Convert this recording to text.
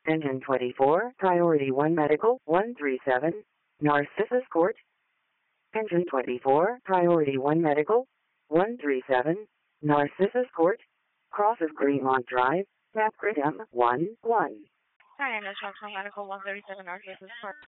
Engine 24, Priority 1 Medical, 137, Narcissus Court. Engine 24, Priority 1 Medical, 137, Narcissus Court, cross of Greenmont Drive, Tapgrid M11. Hi, National Medical 137 Narcissus Court.